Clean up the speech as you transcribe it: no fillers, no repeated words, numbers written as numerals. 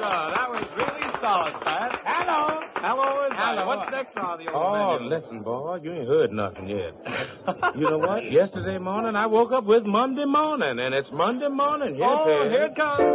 That was really solid, Pat. Hello. Hello, is Hello. What's next on the old Oh, menu? listen, boy, you ain't heard nothing yet. You know what? Yesterday morning, I woke up with Monday morning, and it's Monday morning. Yes, Oh, here it comes.